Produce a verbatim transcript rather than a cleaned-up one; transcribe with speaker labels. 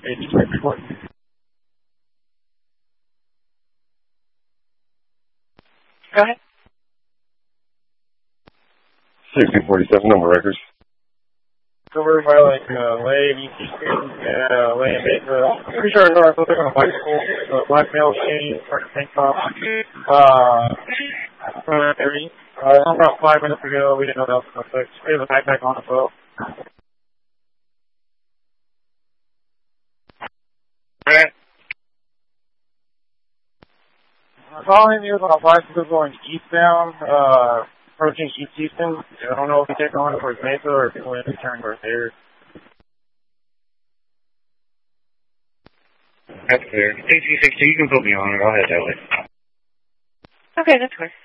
Speaker 1: report.
Speaker 2: Go ahead.
Speaker 1: sixteen forty-seven, number records.
Speaker 3: Covered by like uh, Lay, uh, Lay and Baker. Pretty sure North looking on a bicycle, uh, black male, shady, tank top. Uh, from Erie. Uh, about five minutes ago, we didn't know that was going to fix. We have a backpack on as well.
Speaker 2: Alright.
Speaker 3: Following you on a bicycle going eastbound, uh, approaching East Houston. I don't know if you take on towards Mesa or if you want to turn towards there.
Speaker 2: That's clear. H V sixty, you can put me on it. I'll head that way.
Speaker 4: Okay, that's clear.